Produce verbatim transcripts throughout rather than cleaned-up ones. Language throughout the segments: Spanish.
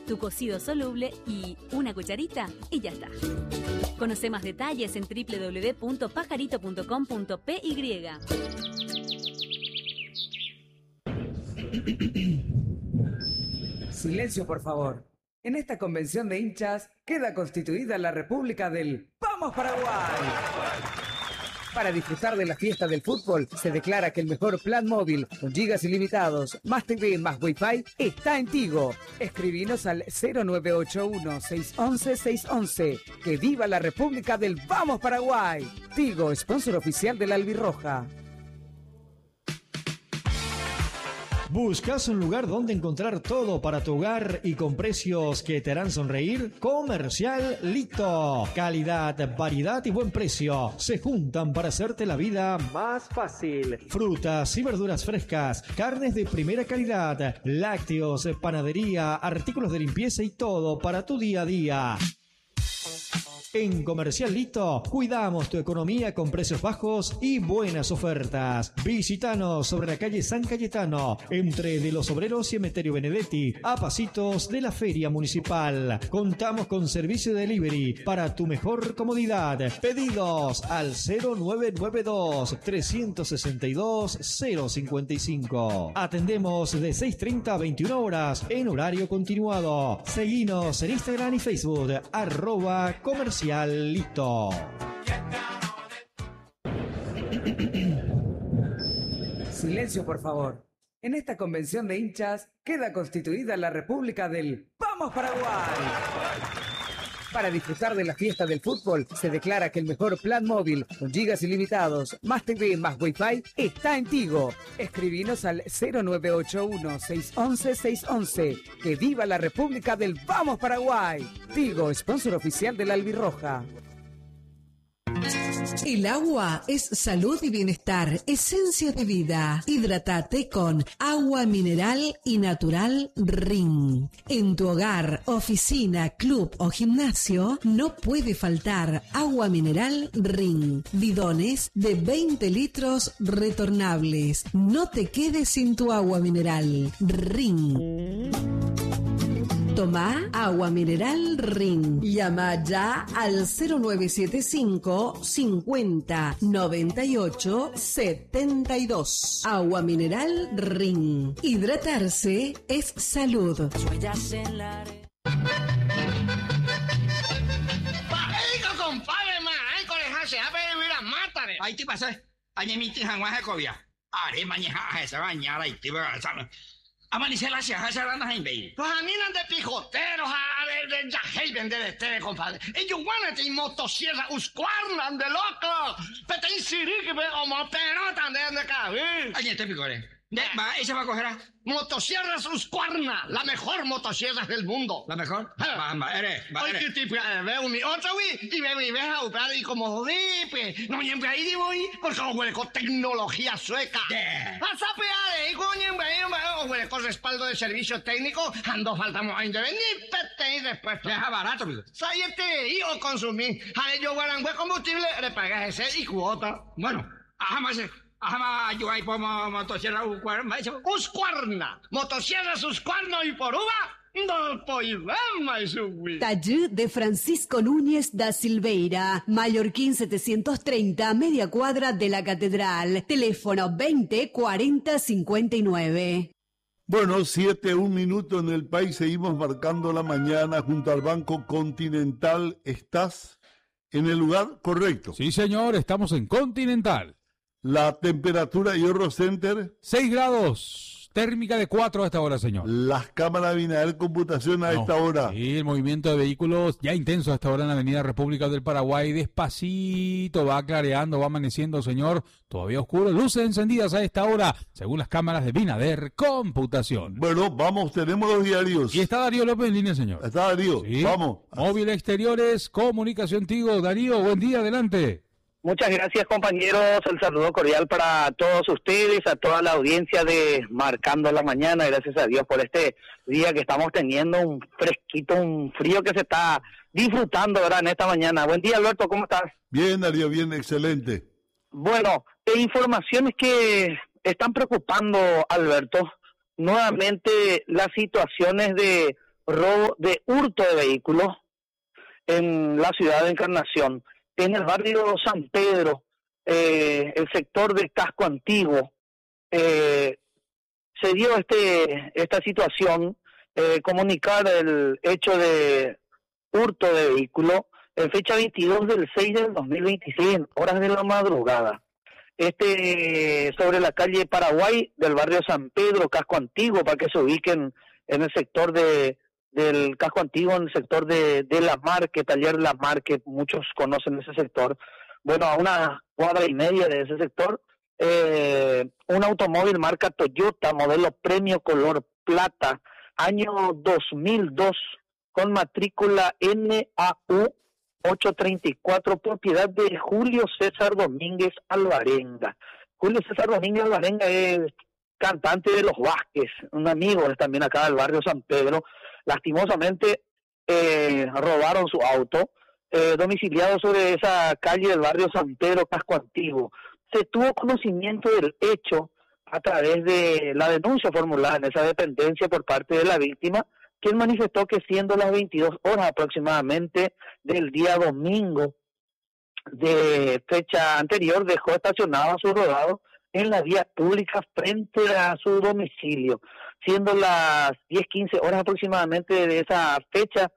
tu cocido soluble y una cucharita y ya está. Conoce más detalles en doble u doble u doble u punto pajarito punto com punto p y. Silencio, por favor. En esta convención de hinchas queda constituida la República del ¡Vamos Paraguay! Para disfrutar de la fiesta del fútbol, se declara que el mejor plan móvil, con gigas ilimitados, más T V, más Wi-Fi, está en Tigo. Escribinos al cero nueve ocho uno, seis uno uno, seis uno uno. ¡Que viva la República del ¡Vamos Paraguay! Tigo, sponsor oficial de la Albirroja. ¿Buscas un lugar donde encontrar todo para tu hogar y con precios que te harán sonreír? Comercial Lito. Calidad, variedad y buen precio se juntan para hacerte la vida más fácil. Frutas y verduras frescas, carnes de primera calidad, lácteos, panadería, artículos de limpieza y todo para tu día a día. En Comercial Lito cuidamos tu economía con precios bajos y buenas ofertas. Visítanos sobre la calle San Cayetano, entre De los Obreros y Emeterio Benedetti, a pasitos de la Feria Municipal. Contamos con servicio de delivery para tu mejor comodidad. Pedidos al cero nueve nueve dos, tres seis dos, cero cinco cinco. Atendemos de seis treinta a veintiuna horas en horario continuado. Seguinos en Instagram y Facebook, arroba comercial. Lito. Silencio, por favor. En esta convención de hinchas queda constituida la República del ¡Vamos Paraguay! Para disfrutar de la fiesta del fútbol, se declara que el mejor plan móvil, con gigas ilimitados, más T V, más Wi-Fi, está en Tigo. Escribinos al cero nueve ocho uno, seis uno uno, seis uno uno. ¡Que viva la República del ¡Vamos Paraguay! Tigo, sponsor oficial de la Albirroja. El agua es salud y bienestar, esencia de vida. Hidrátate con agua mineral y natural Rin. En tu hogar, oficina, club o gimnasio no puede faltar agua mineral Rin. Bidones de veinte litros retornables. No te quedes sin tu agua mineral Rin. Toma agua mineral Rin. Llama ya al cero nueve siete cinco, cincuenta, noventa y ocho, setenta y dos. Agua mineral Rin. Hidratarse es salud. Venga, compadre, ma, ay, colejarse, a ver, mira, mátale. Ay, ¿qué pasa? Ay, mi tía, Juan Jacobia. Are, mañana, esa bañada, y te va a saber. Amanecer la ciudad, esa banda en baby. Pues a mí no de pijoteros, a ver, de jahel, vender este, compadre. Ellos van a tener motosierra, uscuarnan de loco. Pero te insirique, como pelota de cabeza. Ay, este picore. De, ma, esa va a coger a motosierras Husqvarna, la mejor motosierra del mundo. ¿La mejor? Va, va, eres, va, eres. Oye, qué tipo, veo mi otra, güey, y veo mi vieja, y como, pues, no me ahí de voy, porque huele con tecnología sueca. A sapear, y coño, huele con respaldo de servicio técnico, ando faltamos a intervenir, pete y después. Deja barato, amigo. Sáyete, y o consumir. A ellos guardan buen combustible, le pagas ese y cuota. Bueno, ajá, más. Ajá, yo ahí pongo motosierra Husqvarna. Husqvarna, motosierras Husqvarna y por uva, no podemos subir. Taller de Francisco Núñez da Silveira, Mallorquín setecientos treinta, media cuadra de la Catedral. Teléfono veinte cuarenta cincuenta y nueve. Bueno, siete, un minuto en el país, seguimos marcando la mañana junto al Banco Continental. ¿Estás en el lugar correcto? Sí, señor, estamos en Continental. La temperatura y Euro Center. seis grados, térmica de cuatro a esta hora, señor. Las cámaras Binader Computación a no, esta hora. Sí, el movimiento de vehículos ya intenso a esta hora en la avenida República del Paraguay. Despacito, va clareando, va amaneciendo, señor. Todavía oscuro, luces encendidas a esta hora, según las cámaras de Binader Computación. Bueno, vamos, tenemos los diarios. Y está Darío López en línea, señor. Está Darío, sí. Vamos. Móvil Exteriores, Comunicación Tigo. Darío, buen día, adelante. Muchas gracias, compañeros. El saludo cordial para todos ustedes, a toda la audiencia de Marcando la Mañana. Gracias a Dios por este día que estamos teniendo, un fresquito, un frío que se está disfrutando, ¿verdad?, en esta mañana. Buen día, Alberto, ¿cómo estás? Bien, Darío, bien, excelente. Bueno, informaciones que están preocupando, Alberto. Nuevamente las situaciones de robo de hurto de vehículos en la ciudad de Encarnación. En el barrio San Pedro, eh, el sector del casco antiguo, eh, se dio este esta situación, eh, comunicar el hecho de hurto de vehículo en fecha veintidós del seis del dos mil veintiséis, en horas de la madrugada. Este sobre la calle Paraguay del barrio San Pedro, casco antiguo, para que se ubiquen en el sector de del casco antiguo, en el sector de, de La Marque, taller La Marque, muchos conocen ese sector. Bueno, a una cuadra y media de ese sector, eh, un automóvil marca Toyota, modelo Premio color plata, año dos mil dos, con matrícula N A U ochocientos treinta y cuatro, propiedad de Julio César Domínguez Alvarenga. Julio César Domínguez Alvarenga es cantante de Los Vázquez, un amigo es también acá del barrio San Pedro. Lastimosamente eh, robaron su auto, eh, domiciliado sobre esa calle del barrio San Pedro, casco antiguo. Se tuvo conocimiento del hecho a través de la denuncia formulada en esa dependencia por parte de la víctima, quien manifestó que siendo las veintidós horas aproximadamente del día domingo de fecha anterior, dejó estacionado su rodado en la vía pública frente a su domicilio, siendo las diez quince horas aproximadamente de esa fecha,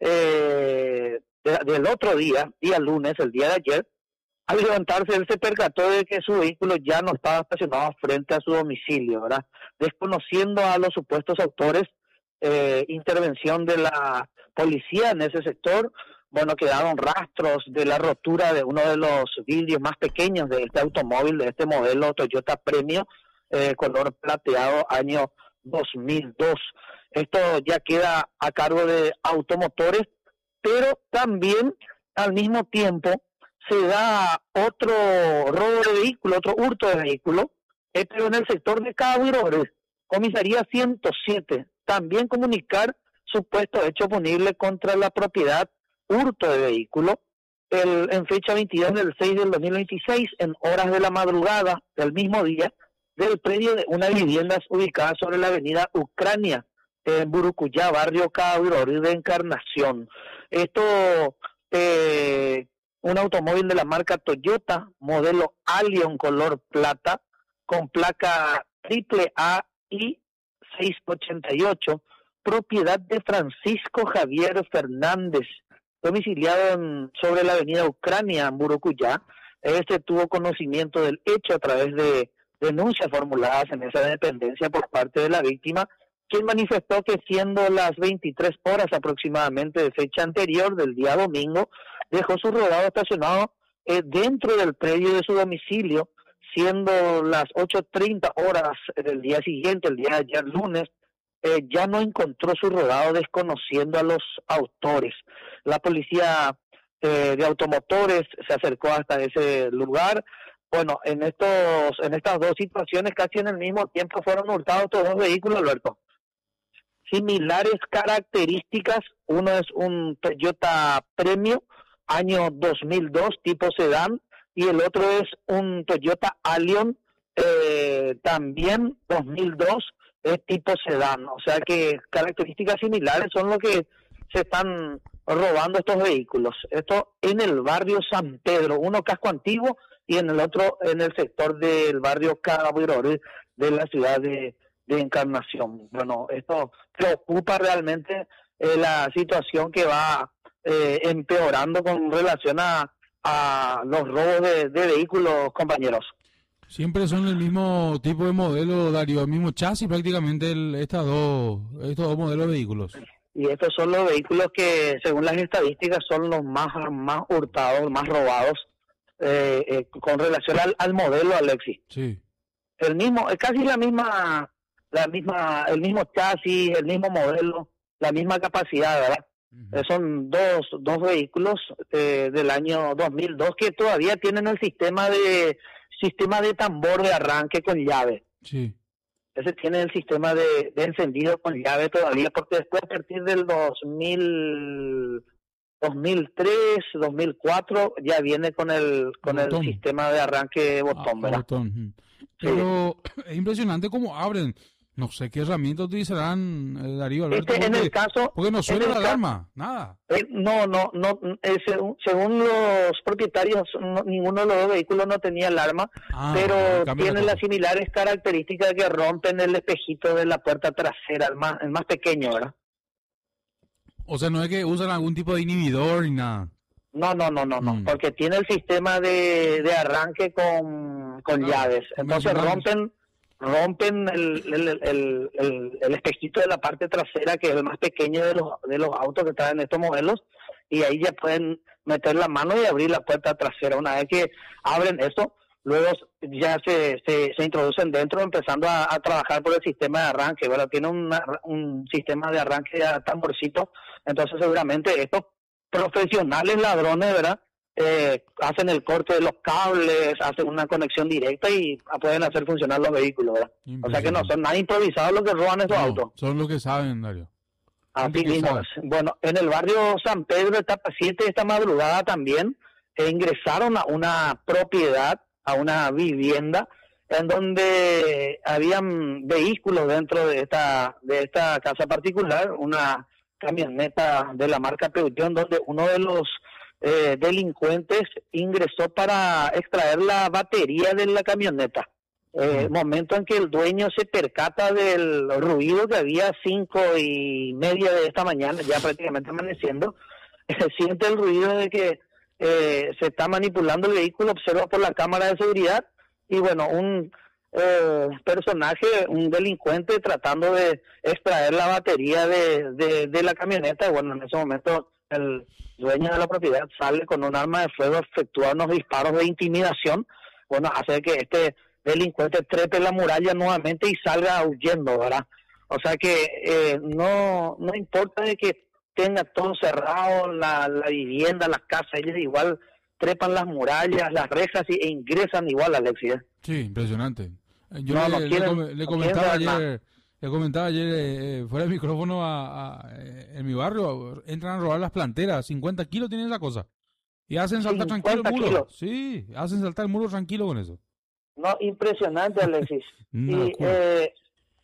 eh, de, del otro día, día lunes, el día de ayer. Al levantarse, él se percató de que su vehículo ya no estaba estacionado frente a su domicilio, ¿verdad? Desconociendo a los supuestos autores, eh, intervención de la policía en ese sector, bueno, quedaron rastros de la rotura de uno de los vidrios más pequeños de este automóvil, de este modelo Toyota Premio, eh, color plateado, año dos mil dos. Esto ya queda a cargo de Automotores, pero también al mismo tiempo se da otro robo de vehículo, otro hurto de vehículo, pero en el sector de Cabuirores, comisaría ciento siete, también comunicar supuesto hecho punible contra la propiedad, hurto de vehículo, el, en fecha veintidós del seis del dos mil veintiséis, en horas de la madrugada del mismo día, del predio de una vivienda ubicada sobre la avenida Ucrania, en Burucuyá, barrio Cabuirores de Encarnación. Esto, eh, un automóvil de la marca Toyota, modelo Allion color plata, con placa triple A I seiscientos ochenta y ocho, propiedad de Francisco Javier Fernández, domiciliado en, sobre la avenida Ucrania, en Burucuyá. Este tuvo conocimiento del hecho a través de denuncias formuladas en esa dependencia por parte de la víctima, quien manifestó que siendo las veintitrés horas aproximadamente de fecha anterior del día domingo, dejó su rodado estacionado eh, dentro del predio de su domicilio, siendo las ocho treinta horas del día siguiente, el día de ayer lunes, eh, ya no encontró su rodado, desconociendo a los autores. La policía eh, de Automotores se acercó hasta ese lugar. Bueno, en estos en estas dos situaciones casi en el mismo tiempo fueron hurtados estos dos vehículos, Alberto. Similares características, uno es un Toyota Premio, año dos mil dos, tipo sedán, y el otro es un Toyota Allion, eh, también dos mil dos, es tipo sedán. O sea que características similares son lo que se están robando estos vehículos. Esto en el barrio San Pedro, uno casco antiguo y en el otro en el sector del barrio Cabuirores de la ciudad de, de Encarnación. Bueno, esto preocupa realmente eh, la situación que va eh, empeorando con relación a, a los robos de, de vehículos, compañeros. Siempre son el mismo tipo de modelo, Darío, el mismo chasis prácticamente el, estas dos, estos dos modelos de vehículos. Y estos son los vehículos que, según las estadísticas, son los más, más hurtados, más robados, eh, eh, con relación al, al modelo, Alexis. Sí. El mismo, es casi la misma, la misma, el mismo chasis, el mismo modelo, la misma capacidad, ¿verdad? Uh-huh. Eh, son dos, dos vehículos eh, del año dos mil dos que todavía tienen el sistema de sistema de tambor de arranque con llave. Sí. Ese tiene el sistema de, de encendido con llave todavía, porque después a partir del dos mil, dos mil tres, dos mil cuatro ya viene con el con el, el sistema de arranque botón, ah, ¿verdad? Botón. Pero sí. Es impresionante cómo abren No sé qué herramienta utilizarán, eh, Darío Alberto. Este, en porque, el caso, porque no suena en la el ca- alarma, nada. Eh, no, no, no. eh, según, según los propietarios, no- ninguno de los dos vehículos no tenía alarma, Ah, pero cambia la tienen las cosa. similares características de que rompen el espejito de la puerta trasera, el más, el más pequeño, ¿verdad? O sea, no es que usan algún tipo de inhibidor ni nada. No, no, no, no, no, Mm. porque tiene el sistema de, de arranque con, con Ah, llaves. Entonces convencionales. rompen rompen el, el, el, el, el espejito de la parte trasera, que es el más pequeño de los, de los autos que están en estos modelos, y ahí ya pueden meter la mano y abrir la puerta trasera. Una vez que abren eso, luego ya se, se, se introducen dentro, empezando a, a trabajar por el sistema de arranque, ¿verdad? Tiene una, un sistema de arranque a tamborcito, entonces seguramente estos profesionales ladrones, ¿verdad? Eh, hacen el corte de los cables, hacen una conexión directa y pueden hacer funcionar los vehículos, ¿verdad? O sea que no son nada improvisados los que roban esos No, autos. son los que saben, Darío. Así que mismo sabe. es. Bueno, en el barrio San Pedro, etapa siete, esta madrugada también eh, ingresaron a una propiedad, a una vivienda, en donde habían vehículos dentro de esta de esta casa particular, una camioneta de la marca Peugeot, donde uno de los eh, delincuentes ingresó para extraer la batería de la camioneta. Eh, momento en que el dueño se percata del ruido que había cinco y media de esta mañana, ya prácticamente amaneciendo, siente el ruido de que eh, se está manipulando el vehículo, observa por la cámara de seguridad y bueno, un eh, personaje, un delincuente tratando de extraer la batería de, de, de la camioneta. Bueno, en ese momento el dueño de la propiedad sale con un arma de fuego, efectúa unos disparos de intimidación, bueno, hace que este delincuente trepe la muralla nuevamente y salga huyendo, ¿verdad? O sea que eh, no no importa de que tenga todo cerrado, la, la vivienda, las casas, ellos igual trepan las murallas, las rejas y, e ingresan igual, Alexis. Sí, impresionante. Yo No, le, no le quieren- com- no le quieren comentaba saber nada. ayer, le comentaba ayer eh, eh, fuera del micrófono a, a- eh, en mi barrio, entran a robar las planteras, cincuenta kilos tienen esa cosa. Y hacen saltar tranquilo el cincuenta muro. kilos. Sí, hacen saltar el muro tranquilo con eso. No, impresionante, Alexis. Una y locura. eh,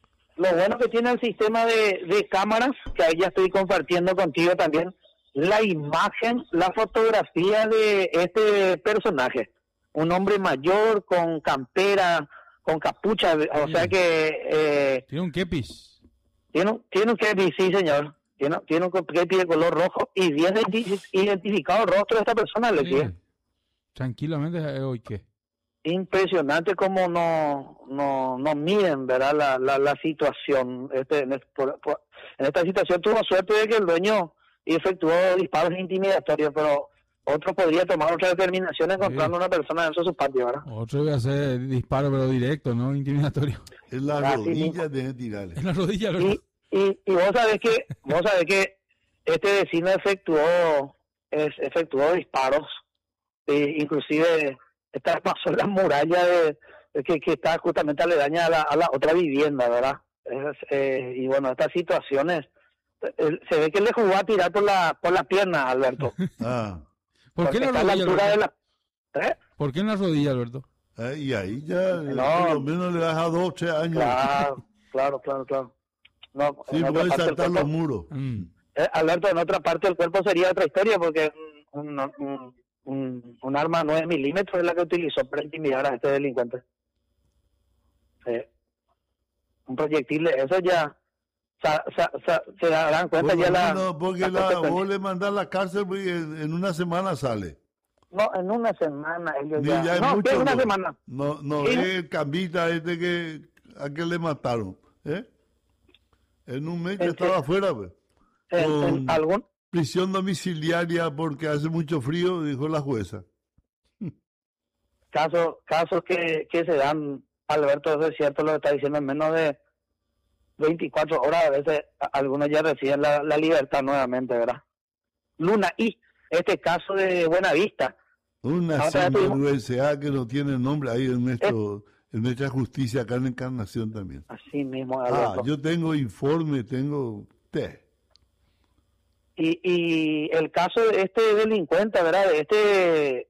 lo bueno que tiene el sistema de, de cámaras, que ahí ya estoy compartiendo contigo también, la imagen, la fotografía de este personaje. Un hombre mayor con campera, con capucha, o Sí. sea que eh, Tiene un kepis. tiene, un- tiene un kepi, sí señor, tiene, tiene un kepi de color rojo y bien identi- identificado el rostro de esta persona, Alexis. Sí. Tranquilamente, eh, hoy qué. Impresionante cómo no no, no miden, ¿verdad? La, la, la situación. Este, en, este- por- por- en esta situación tuvo suerte de que el dueño efectuó disparos intimidatorios, pero otro podría tomar otra determinación encontrando Sí. una persona dentro de su patio, ¿verdad? Otro voy a hacer disparo, pero directo, no intimidatorio. En la Así rodilla mismo. de tirarle. En la rodilla, ¿verdad? Y, y, y vos sabés que vos sabés que este vecino efectuó es, efectuó disparos, e inclusive traspasó la muralla de, de que, que está justamente aledaña a la, a la otra vivienda, ¿verdad? Es, eh, y bueno, estas situaciones eh, se ve que le jugó a tirar por la por la pierna, Alberto. Ah, ¿Por qué en Porque la está a la rodilla, altura de Alberto? la... ¿Eh? ¿Por qué en la rodilla, Alberto? eh, y ahí ya eh, No. por lo menos le das a dos, tres años. Claro, claro, claro, claro. No, Sí, en otra puedes parte del saltar cuerpo- los muros. Mm. Eh, Alberto, en otra parte del cuerpo sería otra historia, porque un, un, un, un arma nueve milímetros es la que utilizó para intimidar a este delincuente. Eh, un proyectil de eso ya sa- sa- sa- se darán cuenta Por lo ya la, menos porque la la, consecuencia. vos le mandás a la cárcel pues, en, en una semana sale. No, en una semana ellos Ni ya... ya es no, mucho, en una no. semana. No, no Sí. es el cambita este que a que le mataron. ¿eh? En un mes que ¿En estaba qué? afuera, pues. En, en Con algún... prisión domiciliaria porque hace mucho frío, dijo la jueza. casos casos que, que se dan, Alberto, eso es cierto lo que está diciendo, en menos de veinticuatro horas a veces a- algunos ya reciben la, la libertad nuevamente, ¿verdad? Luna, y este caso de Buenavista, Una Ahora ya tuvimos- sinvergüenza que no tiene nombre ahí en nuestro en nuestra justicia acá en Encarnación también. así mismo, Ah, Alberto. yo tengo informe, tengo... Te. y, y el caso de este delincuente, ¿verdad? De este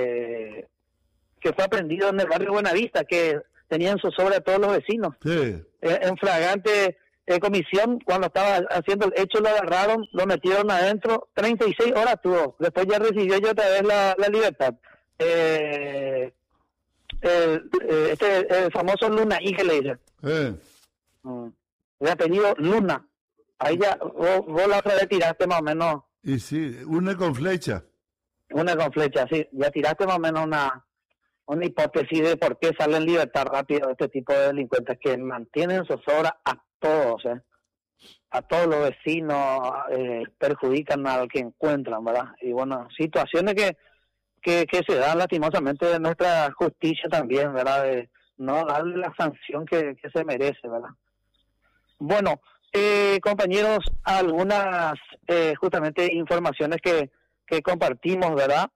eh, que fue aprendido en el barrio Buenavista, que tenía en su sobre a todos los vecinos. Sí. eh, en flagrante eh, comisión, cuando estaba haciendo el hecho lo agarraron, lo metieron adentro, treinta y seis horas tuvo, después ya recibió yo otra vez la, la libertad. Eh, el, eh, este el famoso Luna I, que le dice. Eh. Mm. De apellido Luna. Ahí ya, vos, vos la otra vez tiraste más o menos. Y sí, una con flecha. Una con flecha, sí. Ya tiraste más o menos una, una hipótesis de por qué salen en libertad rápido este tipo de delincuentes que mantienen zozobra a todos, ¿eh? A todos los vecinos, eh, perjudican al que encuentran, ¿verdad? Y bueno, situaciones que, que, que se dan lastimosamente de nuestra justicia también, ¿verdad? De no darle la sanción que, que se merece, ¿verdad? Bueno, eh, compañeros, algunas eh, justamente informaciones que, que compartimos, ¿verdad?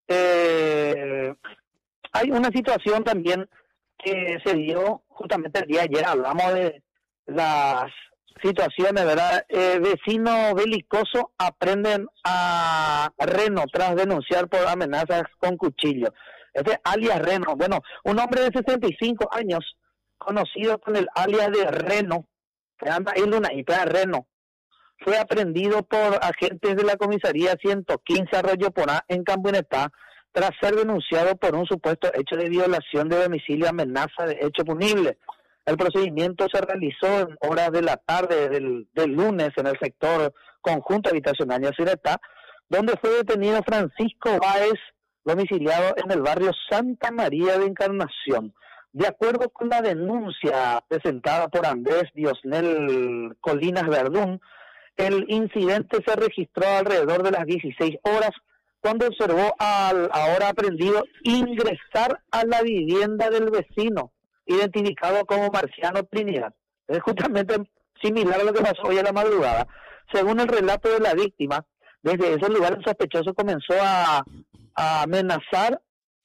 Eh, hay una situación también que se dio justamente el día de ayer, hablamos de las situaciones, ¿verdad? Eh, vecinos belicosos aprenden a Reno tras denunciar por amenazas con cuchillo. Este alias Reno, bueno, un hombre de sesenta y cinco años, conocido con el alias de Reno, que anda en una I P A Reno, fue aprendido por agentes de la comisaría ciento quince Arroyo Porá en Cambuinetá tras ser denunciado por un supuesto hecho de violación de domicilio, amenaza de hecho punible. El procedimiento se realizó en horas de la tarde del, del lunes en el sector conjunto habitacional de Ciretá, donde fue detenido Francisco Báez, domiciliado en el barrio Santa María de Encarnación. De acuerdo con la denuncia presentada por Andrés Diosnel Colinas Verdún, el incidente se registró alrededor de las dieciséis horas, cuando observó al ahora aprendido ingresar a la vivienda del vecino, identificado como Marciano Trinidad. Es justamente similar a lo que pasó hoy a la madrugada. Según el relato de la víctima, desde ese lugar el sospechoso comenzó a, a amenazar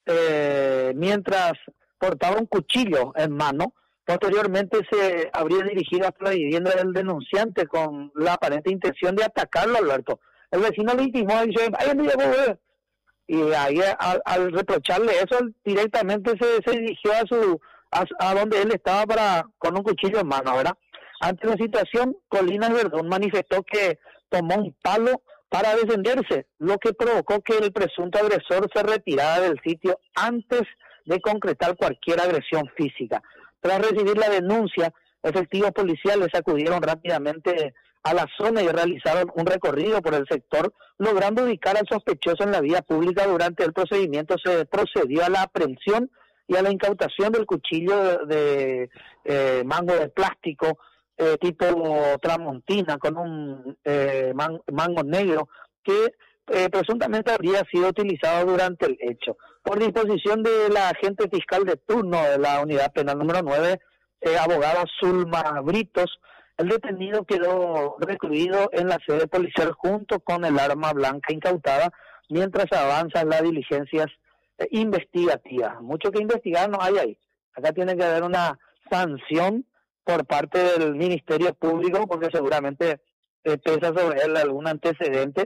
eh, mientras portaba un cuchillo en mano. Posteriormente se habría dirigido hasta la vivienda del denunciante con la aparente intención de atacarlo, Alberto. El vecino le intimó y dice, ¡ay, no llegó, güey! Y ahí al, al reprocharle eso, directamente se, se dirigió a su a, a donde él estaba para con un cuchillo en mano, ¿verdad? Ante la situación, Colinas Verdún manifestó que tomó un palo para defenderse, lo que provocó que el presunto agresor se retirara del sitio antes de concretar cualquier agresión física. Tras recibir la denuncia, efectivos policiales acudieron rápidamente a la zona y realizaron un recorrido por el sector, logrando ubicar al sospechoso en la vía pública. Durante el procedimiento se procedió a la aprehensión y a la incautación del cuchillo de, de eh, mango de plástico eh, tipo tramontina con un eh, man, mango negro que eh, presuntamente habría sido utilizado durante el hecho. Por disposición de la agente fiscal de turno de la unidad penal número nueve, eh, abogada Zulma Britos, el detenido quedó recluido en la sede policial junto con el arma blanca incautada mientras avanzan las diligencias eh, investigativas. Mucho que investigar no hay ahí. Acá tiene que haber una sanción por parte del Ministerio Público porque seguramente eh, pesa sobre él algún antecedente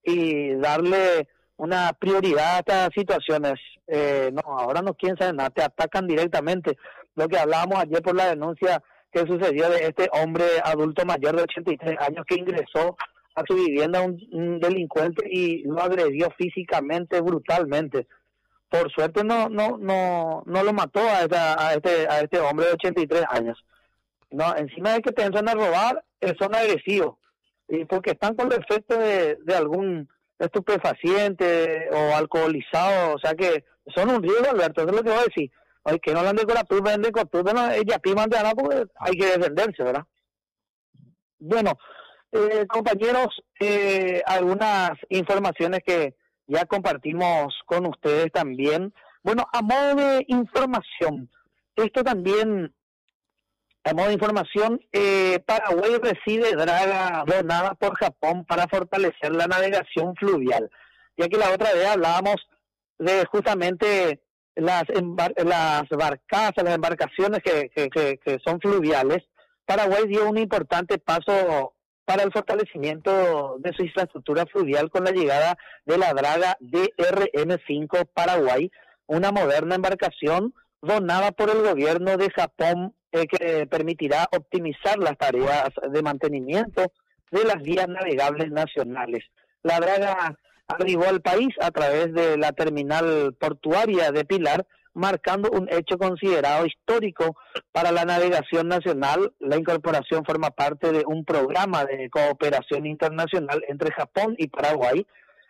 y darle una prioridad a estas situaciones. Eh, no, ahora no quieren saber nada, te atacan directamente. Lo que hablábamos ayer por la denuncia que sucedió de este hombre adulto mayor de ochenta y tres años que ingresó a su vivienda un, un delincuente y lo agredió físicamente, brutalmente. Por suerte no no no no lo mató a, esta, a este a este hombre de ochenta y tres años. No, encima de que te entran a robar, son agresivos. Y porque están con el efecto de, de algún estupefaciente o alcoholizado, o sea que son un riesgo, Alberto, eso es lo que voy a decir. Oye, que no hablan de coraturba, venden con turba, no, ella piman de nada porque hay que defenderse, ¿verdad? Bueno, eh, compañeros, eh, algunas informaciones que ya compartimos con ustedes también. Bueno, a modo de información, esto también, a modo de información, eh, Paraguay recibe draga donada por Japón para fortalecer la navegación fluvial. Ya que la otra vez hablábamos de justamente las embar las barcazas, las embarcaciones que, que, que, que son fluviales. Paraguay dio un importante paso para el fortalecimiento de su infraestructura fluvial con la llegada de la draga D R M cinco Paraguay, una moderna embarcación donada por el gobierno de Japón eh, que permitirá optimizar las tareas de mantenimiento de las vías navegables nacionales. La draga arribó al país a través de la terminal portuaria de Pilar, marcando un hecho considerado histórico para la navegación nacional. La incorporación forma parte de un programa de cooperación internacional entre Japón y Paraguay,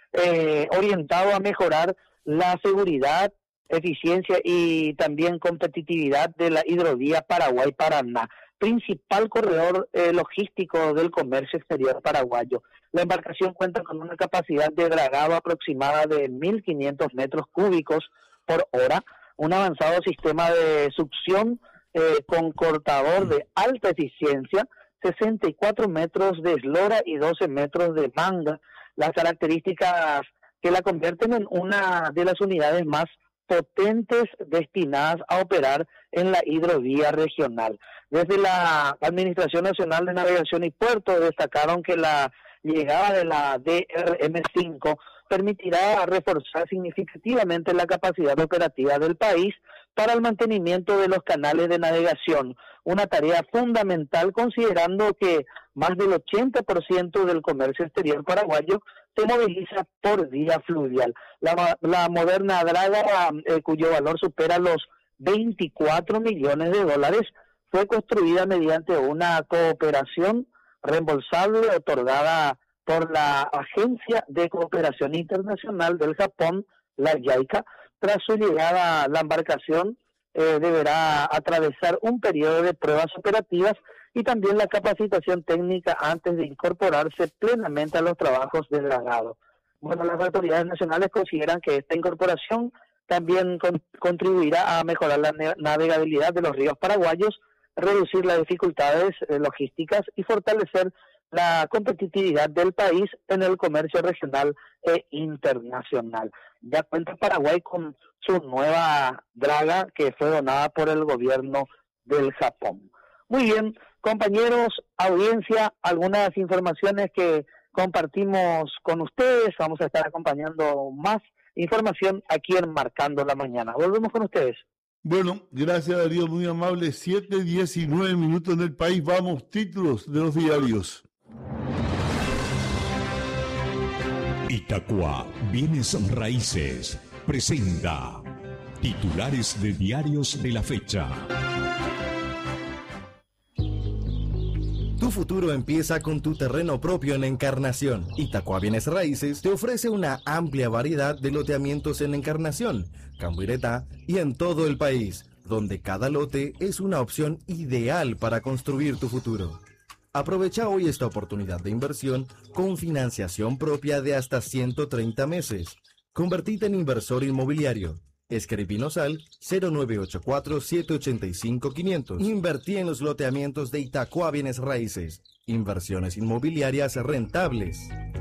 eh, orientado a mejorar la seguridad, eficiencia y también competitividad de la hidrovía Paraguay-Paraná, principal corredor eh, logístico del comercio exterior paraguayo. La embarcación cuenta con una capacidad de dragado aproximada de mil quinientos metros cúbicos por hora, un avanzado sistema de succión eh, con cortador de alta eficiencia, sesenta y cuatro metros de eslora y doce metros de manga, las características que la convierten en una de las unidades más potentes destinadas a operar en la hidrovía regional. Desde la Administración Nacional de Navegación y Puertos destacaron que la llegada de la D R M cinco permitirá reforzar significativamente la capacidad operativa del país para el mantenimiento de los canales de navegación, una tarea fundamental considerando que más del ochenta por ciento del comercio exterior paraguayo se moviliza por vía fluvial. La, la moderna draga, eh, cuyo valor supera los veinticuatro millones de dólares, fue construida mediante una cooperación reembolsable otorgada por la Agencia de Cooperación Internacional del Japón, la JICA. Tras su llegada, la embarcación eh, deberá atravesar un periodo de pruebas operativas y también la capacitación técnica antes de incorporarse plenamente a los trabajos de dragado. Bueno, las autoridades nacionales consideran que esta incorporación también con, contribuirá a mejorar la navegabilidad de los ríos paraguayos, reducir las dificultades eh, logísticas y fortalecer la competitividad del país en el comercio regional e internacional. Ya cuenta Paraguay con su nueva draga que fue donada por el gobierno del Japón. Muy bien, compañeros, audiencia, algunas informaciones que compartimos con ustedes. Vamos a estar acompañando más información aquí en Marcando la Mañana. Volvemos con ustedes. Bueno, gracias Darío, muy amable. siete diecinueve minutos en el país. Vamos, títulos de los diarios. Itacua Bienes Raíces presenta titulares de diarios de la fecha. Tu futuro empieza con tu terreno propio en Encarnación. Itacua Bienes Raíces te ofrece una amplia variedad de loteamientos en Encarnación, Cambuiretá y en todo el país, donde cada lote es una opción ideal para construir tu futuro. Aprovecha hoy esta oportunidad de inversión con financiación propia de hasta ciento treinta meses. Convertite en inversor inmobiliario. Escribinos al cero nueve ocho cuatro, siete ocho cinco, quinientos. Invertí en los loteamientos de Itacua Bienes Raíces. Inversiones inmobiliarias rentables.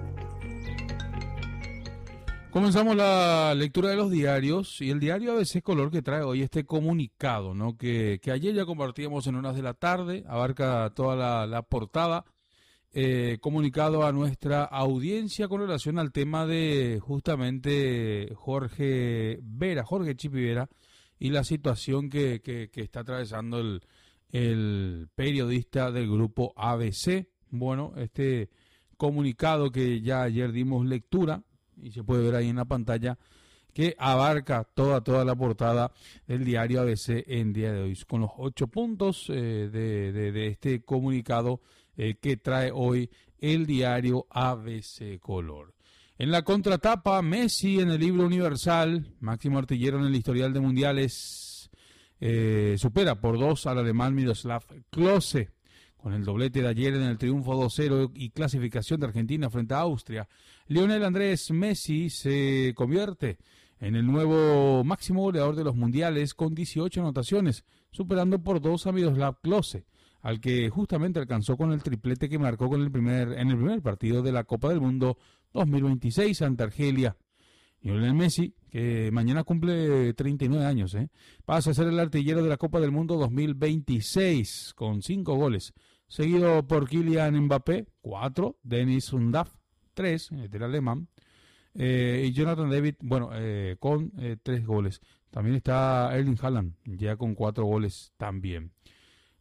Comenzamos la lectura de los diarios y el diario A B C Color que trae hoy este comunicado, ¿no? Que, que ayer ya compartíamos en horas de la tarde, abarca toda la, la portada, eh, comunicado a nuestra audiencia con relación al tema de justamente Jorge Vera, Jorge Chipi Vera y la situación que, que, que está atravesando el, el periodista del grupo A B C. Bueno, este comunicado que ya ayer dimos lectura, y se puede ver ahí en la pantalla, que abarca toda toda la portada del diario A B C en día de hoy, con los ocho puntos eh, de, de, de este comunicado eh, que trae hoy el diario A B C Color. En la contratapa, Messi en el libro universal, máximo artillero en el historial de mundiales, eh, supera por dos al alemán Miroslav Klose. Con el doblete de ayer en el triunfo dos cero y clasificación de Argentina frente a Austria, Lionel Andrés Messi se convierte en el nuevo máximo goleador de los mundiales con dieciocho anotaciones, superando por dos a Miroslav Klose, al que justamente alcanzó con el triplete que marcó con el primer, en el primer partido de la Copa del Mundo dos mil veintiséis ante Argelia. Lionel Messi, que mañana cumple treinta y nueve años, ¿eh? pasa a ser el artillero de la Copa del Mundo dos mil veintiséis con cinco goles. Seguido por Kylian Mbappé, cuatro, Dennis Undav, tres, del alemán, eh, y Jonathan David, bueno, eh, con eh, tres goles. También está Erling Haaland, ya con cuatro goles también.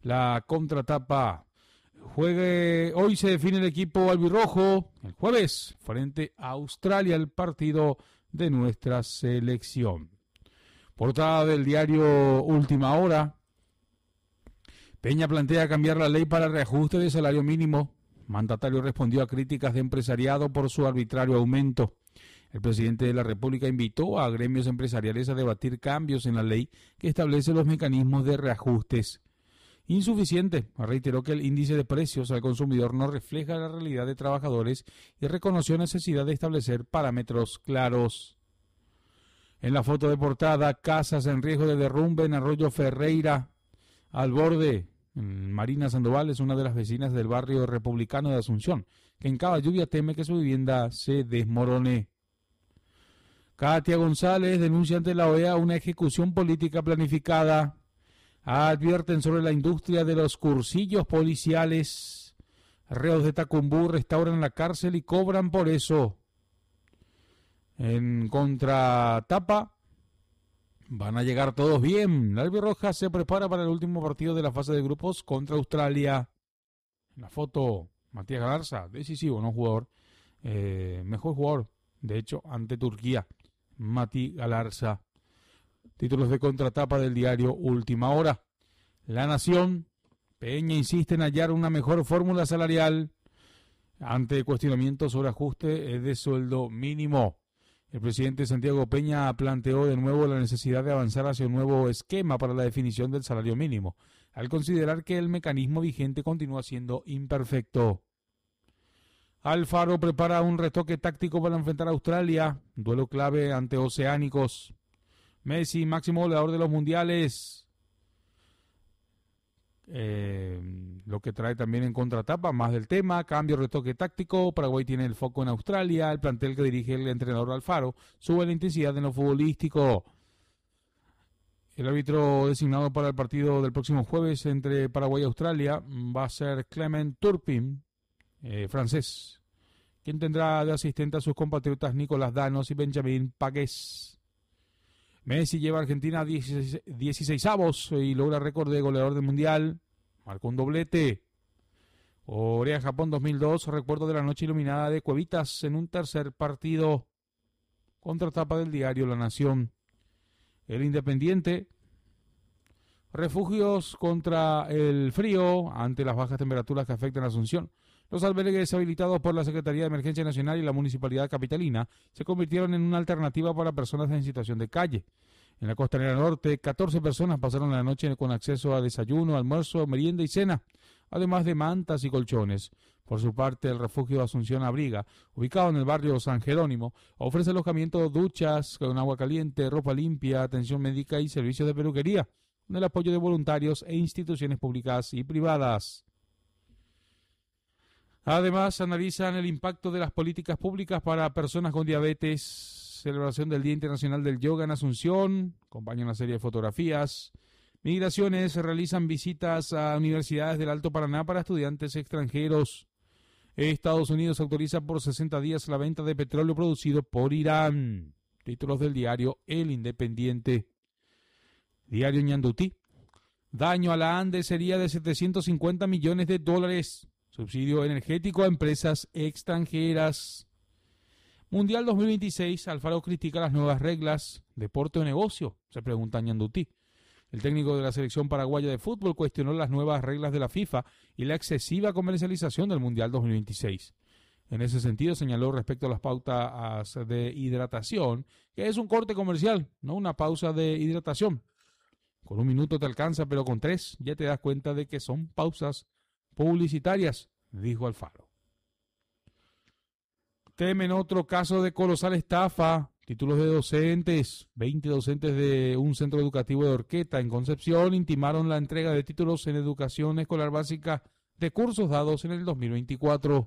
la contratapa. Juegue, hoy se define el equipo albirrojo, el jueves, frente a Australia, el partido de nuestra selección. Portada del diario Última Hora. Peña plantea cambiar la ley para reajuste de salario mínimo. Mandatario respondió a críticas de empresariado por su arbitrario aumento. El presidente de la República invitó a gremios empresariales a debatir cambios en la ley que establece los mecanismos de reajustes. Insuficiente, reiteró que el índice de precios al consumidor no refleja la realidad de trabajadores y reconoció necesidad de establecer parámetros claros. En la foto de portada, casas en riesgo de derrumbe en Arroyo Ferreira, al borde. Marina Sandoval es una de las vecinas del barrio republicano de Asunción, que en cada lluvia teme que su vivienda se desmorone. Katia González denuncia ante la O E A una ejecución política planificada. Advierten sobre la industria de los cursillos policiales. Reos de Tacumbú restauran la cárcel y cobran por eso. En contratapa, van a llegar todos bien. La albirroja se prepara para el último partido de la fase de grupos contra Australia. En la foto, Matías Galarza, decisivo, no jugador. Eh, mejor jugador, de hecho, ante Turquía. Mati Galarza. Títulos de contratapa del diario Última Hora. La Nación. Peña insiste en hallar una mejor fórmula salarial ante cuestionamientos sobre ajuste de sueldo mínimo. El presidente Santiago Peña planteó de nuevo la necesidad de avanzar hacia un nuevo esquema para la definición del salario mínimo, al considerar que el mecanismo vigente continúa siendo imperfecto. Alfaro prepara un retoque táctico para enfrentar a Australia, duelo clave ante oceánicos. Messi, máximo goleador de los mundiales. Eh, lo que trae también en contratapa, más del tema, cambio, retoque táctico. Paraguay tiene el foco en Australia. El plantel que dirige el entrenador Alfaro sube la intensidad en lo futbolístico. El árbitro designado para el partido del próximo jueves entre Paraguay y Australia va a ser Clement Turpin, eh, francés, quien tendrá de asistente a sus compatriotas Nicolás Danos y Benjamín Pagués. Messi lleva a Argentina a dieciseisavos y logra récord de goleador del Mundial. Marcó un doblete. Corea-Japón dos mil dos, recuerdo de la noche iluminada de Cuevitas en un tercer partido. Contratapa del diario La Nación. El Independiente. Refugios contra el frío ante las bajas temperaturas que afectan a Asunción. Los albergues habilitados por la Secretaría de Emergencia Nacional y la Municipalidad Capitalina se convirtieron en una alternativa para personas en situación de calle. En la Costanera Norte, catorce personas pasaron la noche con acceso a desayuno, almuerzo, merienda y cena, además de mantas y colchones. Por su parte, el refugio Asunción Abriga, ubicado en el barrio San Jerónimo, ofrece alojamiento, duchas con agua caliente, ropa limpia, atención médica y servicios de peluquería, con el apoyo de voluntarios e instituciones públicas y privadas. Además, analizan el impacto de las políticas públicas para personas con diabetes, celebración del Día Internacional del Yoga en Asunción, acompaña una serie de fotografías. Migraciones realizan visitas a universidades del Alto Paraná para estudiantes extranjeros. Estados Unidos autoriza por sesenta días la venta de petróleo producido por Irán. Títulos del diario El Independiente. Diario Ñandutí. Daño a la ANDE sería de setecientos cincuenta millones de dólares. Subsidio energético a empresas extranjeras. Mundial dos mil veintiséis, Alfaro critica las nuevas reglas. ¿Deporte o negocio?, se pregunta Ñandutí. El técnico de la selección paraguaya de fútbol cuestionó las nuevas reglas de la FIFA y la excesiva comercialización del Mundial dos mil veintiséis. En ese sentido, señaló respecto a las pautas de hidratación, que es un corte comercial, no una pausa de hidratación. Con un minuto te alcanza, pero con tres ya te das cuenta de que son pausas publicitarias, dijo Alfaro. Temen otro caso de colosal estafa. Títulos de docentes. veinte docentes de un centro educativo de Orqueta en Concepción intimaron la entrega de títulos en educación escolar básica de cursos dados en el dos mil veinticuatro.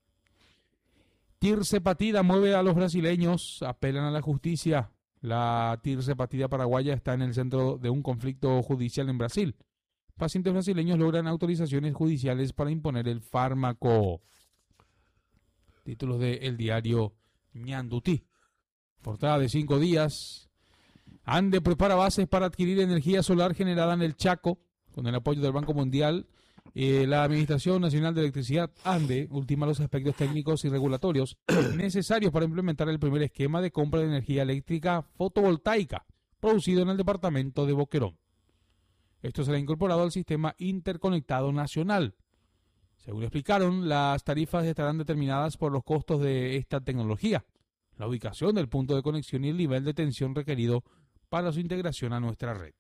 Tirse Partida mueve a los brasileños, apelan a la justicia. La Tirse Partida paraguaya está en el centro de un conflicto judicial en Brasil. Pacientes brasileños logran autorizaciones judiciales para imponer el fármaco. Títulos de El Diario Ñandutí. Portada de cinco días. Ande prepara bases para adquirir energía solar generada en el Chaco. con el apoyo del Banco Mundial, eh, la Administración Nacional de Electricidad, ANDE, ultima los aspectos técnicos y regulatorios necesarios para implementar el primer esquema de compra de energía eléctrica fotovoltaica producido en el departamento de Boquerón. Esto será incorporado al sistema interconectado nacional. Según explicaron, las tarifas estarán determinadas por los costos de esta tecnología, la ubicación del punto de conexión y el nivel de tensión requerido para su integración a nuestra red.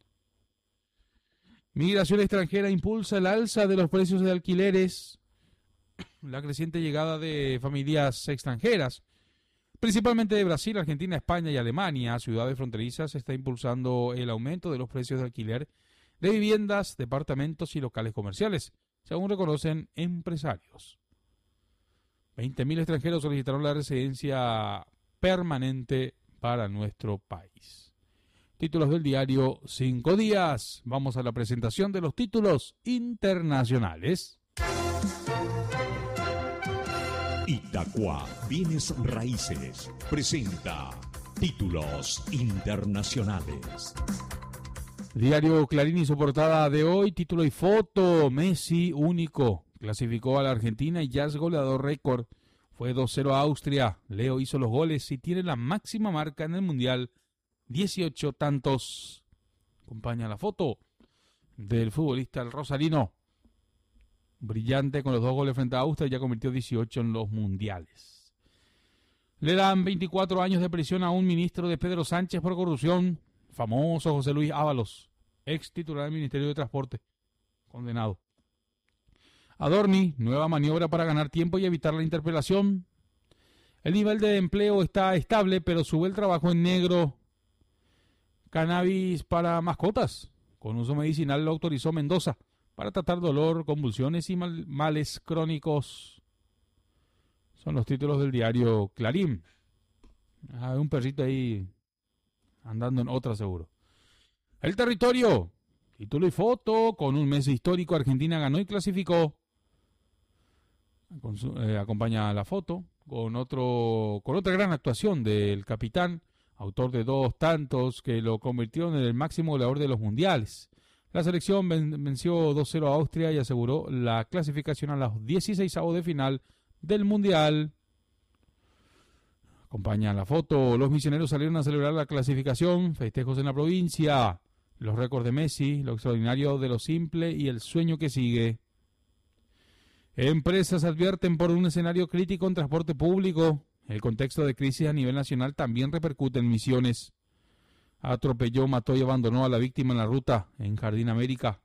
Migración extranjera impulsa el alza de los precios de alquileres. La creciente llegada de familias extranjeras, principalmente de Brasil, Argentina, España y Alemania, ciudades fronterizas, está impulsando el aumento de los precios de alquiler de viviendas, departamentos y locales comerciales, según reconocen empresarios. veinte mil extranjeros solicitaron la residencia permanente para nuestro país. Títulos del diario Cinco Días. Vamos a la presentación de los títulos internacionales. Itacua Bienes Raíces presenta títulos internacionales. Diario Clarín y su portada de hoy, título y foto: Messi único, clasificó a la Argentina y ya es goleador récord. Fue dos cero a Austria. Leo hizo los goles y tiene la máxima marca en el Mundial, dieciocho tantos. Acompaña la foto del futbolista el rosarino. Brillante con los dos goles frente a Austria, ya convirtió dieciocho en los mundiales. Le dan veinticuatro años de prisión a un ministro de Pedro Sánchez por corrupción. Famoso José Luis Ábalos, ex titular del Ministerio de Transporte, condenado. Adorni, nueva maniobra para ganar tiempo y evitar la interpelación. El nivel de empleo está estable, pero sube el trabajo en negro. Cannabis para mascotas, con uso medicinal, lo autorizó Mendoza para tratar dolor, convulsiones y mal, males crónicos. Son los títulos del diario Clarín. Hay un perrito ahí andando en otra seguro. El Territorio, título y foto: con un mes histórico, Argentina ganó y clasificó. Con su, eh, acompaña la foto con otro con otra gran actuación del capitán, autor de dos tantos que lo convirtió en el máximo goleador de los mundiales. La selección ven, venció dos cero a Austria y aseguró la clasificación a los dieciseisavos de final del mundial. Acompaña la foto: los misioneros salieron a celebrar la clasificación, festejos en la provincia, los récords de Messi, lo extraordinario de lo simple y el sueño que sigue. Empresas advierten por un escenario crítico en transporte público. El contexto de crisis a nivel nacional también repercute en Misiones. Atropelló, mató y abandonó a la víctima en la ruta en Jardín América.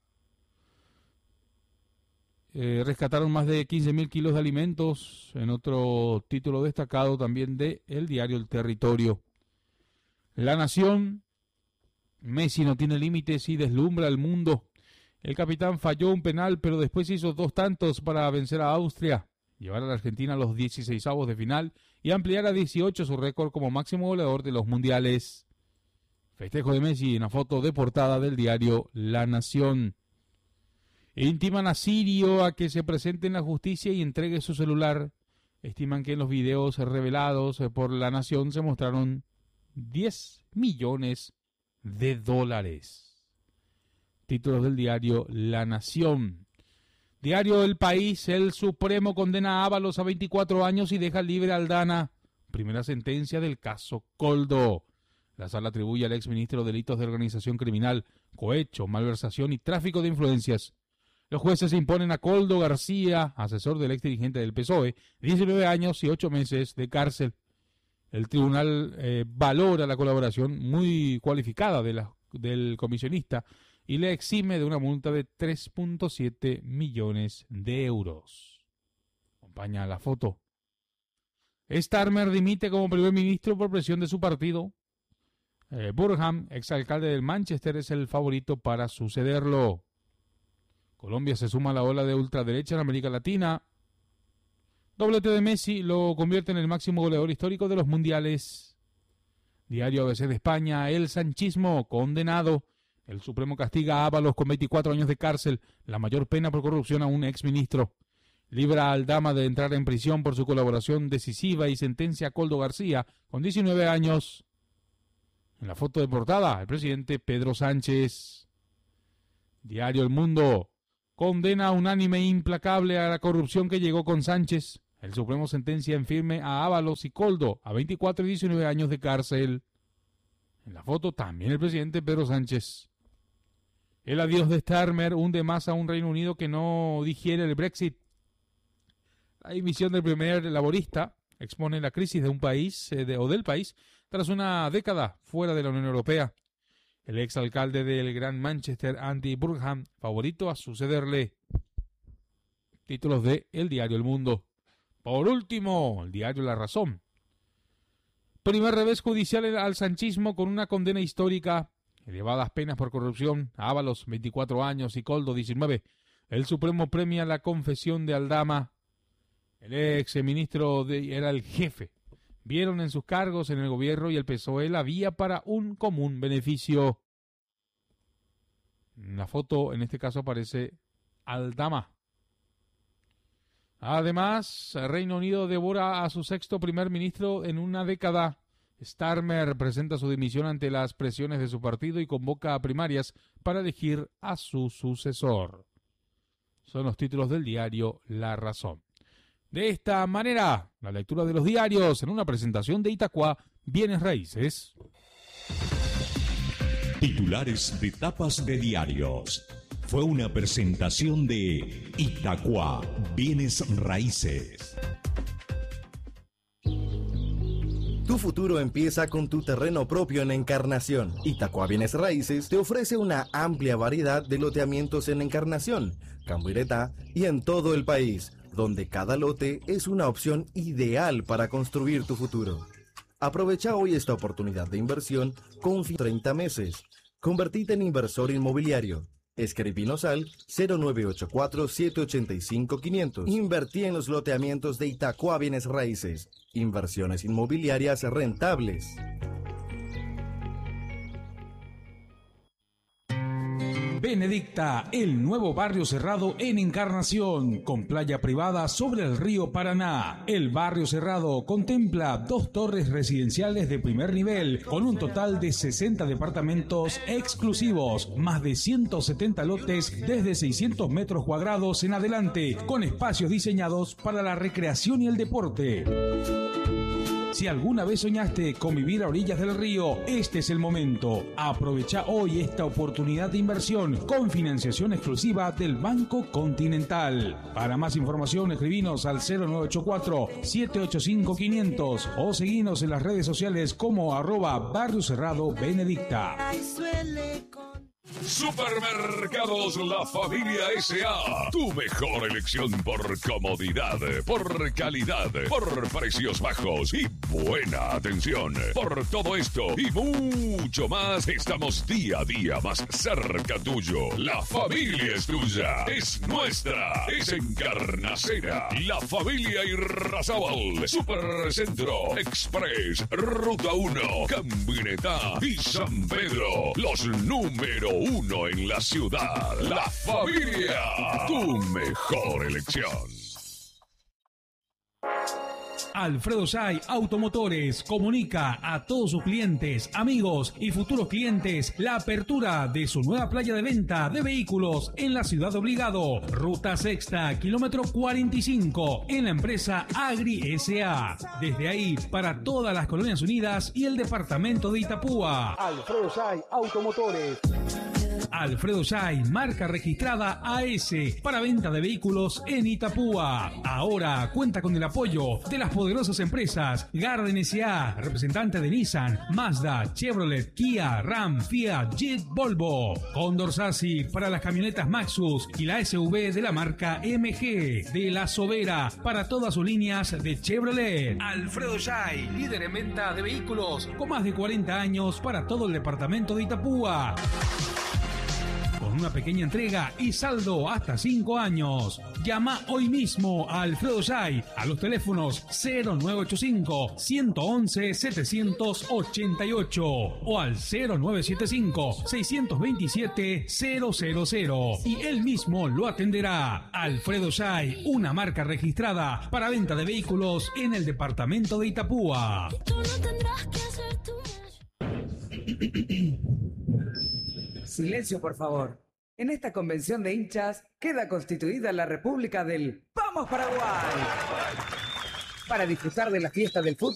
Eh, rescataron más de quince mil kilos de alimentos, en otro título destacado también de el diario El Territorio. La Nación: Messi no tiene límites y deslumbra al mundo. El capitán falló un penal, pero después hizo dos tantos para vencer a Austria, llevar a la Argentina a los dieciseisavos de final y ampliar a dieciocho su récord como máximo goleador de los mundiales. Festejo de Messi en la foto de portada del diario La Nación. Intiman a Sirio a que se presente en la justicia y entregue su celular. Estiman que en los videos revelados por La Nación se mostraron diez millones de dólares. Títulos del diario La Nación. Diario El País: el Supremo condena a Ábalos a veinticuatro años y deja libre a Aldana. Primera sentencia del caso Coldo. La sala atribuye al exministro delitos de organización criminal, cohecho, malversación y tráfico de influencias. Los jueces imponen a Coldo García, asesor del exdirigente del P S O E, diecinueve años y ocho meses de cárcel. El tribunal eh, valora la colaboración muy cualificada de la, del comisionista y le exime de una multa de tres punto siete millones de euros. Acompaña la foto. Starmer dimite como primer ministro por presión de su partido. Eh, Burham, exalcalde del Manchester, es el favorito para sucederlo. Colombia se suma a la ola de ultraderecha en América Latina. Doblete de Messi lo convierte en el máximo goleador histórico de los mundiales. Diario A B C de España: el sanchismo condenado. El Supremo castiga a Ábalos con veinticuatro años de cárcel, la mayor pena por corrupción a un exministro. Libra a Aldama de entrar en prisión por su colaboración decisiva y sentencia a Coldo García con diecinueve años. En la foto de portada, el presidente Pedro Sánchez. Diario El Mundo. Condena unánime e implacable a la corrupción que llegó con Sánchez. El Supremo sentencia en firme a Ábalos y Coldo a veinticuatro y diecinueve años de cárcel. En la foto también el presidente Pedro Sánchez. El adiós de Starmer hunde más a un Reino Unido que no digiere el Brexit. La dimisión del primer laborista expone la crisis de un país eh, de, o del país tras una década fuera de la Unión Europea. El exalcalde del Gran Manchester, Andy Burnham, favorito a sucederle. Títulos de El Diario El Mundo. Por último, el diario La Razón. Primer revés judicial al sanchismo con una condena histórica. Elevadas penas por corrupción. Ábalos, veinticuatro años, y Coldo, diecinueve. El Supremo premia la confesión de Aldama. El ex ministro de, era el jefe. Vieron en sus cargos en el gobierno y el P S O E la vía para un común beneficio. En la foto, en este caso, aparece Aldama. Además, Reino Unido devora a su sexto primer ministro en una década. Starmer presenta su dimisión ante las presiones de su partido y convoca a primarias para elegir a su sucesor. Son los títulos del diario La Razón. De esta manera, la lectura de los diarios en una presentación de Itacua, Bienes Raíces. Titulares de tapas de diarios. Fue una presentación de Itacua, Bienes Raíces. Tu futuro empieza con tu terreno propio en Encarnación. Itacua Bienes Raíces te ofrece una amplia variedad de loteamientos en Encarnación, Cambuiretá y en todo el país, donde cada lote es una opción ideal para construir tu futuro. Aprovecha hoy esta oportunidad de inversión con treinta meses. Convertite en inversor inmobiliario. Escribinos al cero nueve ocho cuatro, siete ocho cinco, quinientos. Invertí en los loteamientos de Itacua Bienes Raíces. Inversiones inmobiliarias rentables. Benedicta, el nuevo barrio cerrado en Encarnación, con playa privada sobre el río Paraná. El barrio cerrado contempla dos torres residenciales de primer nivel, con un total de sesenta departamentos exclusivos, más de ciento setenta lotes desde seiscientos metros cuadrados en adelante, con espacios diseñados para la recreación y el deporte. Si alguna vez soñaste con vivir a orillas del río, este es el momento. Aprovecha hoy esta oportunidad de inversión con financiación exclusiva del Banco Continental. Para más información, escribinos al cero nueve ocho cuatro, siete ocho cinco, quinientos o seguinos en las redes sociales como arroba Barrio Cerrado Benedicta. Supermercados La Familia S A. Tu mejor elección por comodidad, por calidad, por precios bajos y buena atención. Por todo esto y mucho más, estamos día a día más cerca tuyo. La familia es tuya, es nuestra, es Encarnacera. La Familia Irrazábal, Supercentro, Express, Ruta uno, Cambuiretá y San Pedro. Los número uno en la ciudad. La Familia, tu mejor elección. Alfredo Say Automotores comunica a todos sus clientes, amigos y futuros clientes la apertura de su nueva playa de venta de vehículos en la ciudad de Obligado, ruta sexta, kilómetro cuarenta y cinco, en la empresa Agri S A. Desde ahí para todas las Colonias Unidas y el departamento de Itapúa. Alfredo Say Automotores. Alfredo Say, marca registrada A S, para venta de vehículos en Itapúa. Ahora cuenta con el apoyo de las poderosas empresas Garden S A, representante de Nissan, Mazda, Chevrolet, Kia, Ram, Fiat, Jeep, Volvo. Condor Sassi para las camionetas Maxus y la S U V de la marca M G. De La Sobera para todas sus líneas de Chevrolet. Alfredo Say, líder en venta de vehículos con más de cuarenta años para todo el departamento de Itapúa. Con una pequeña entrega y saldo hasta cinco años. Llama hoy mismo a Alfredo Say a los teléfonos cero nueve ocho cinco, uno uno uno, siete ocho ocho o al cero nueve siete cinco, seis dos siete, cero cero cero y él mismo lo atenderá. Alfredo Say, una marca registrada para venta de vehículos en el departamento de Itapúa. Silencio, por favor. En esta convención de hinchas queda constituida la República del ¡Vamos Paraguay! Para disfrutar de la fiesta del fútbol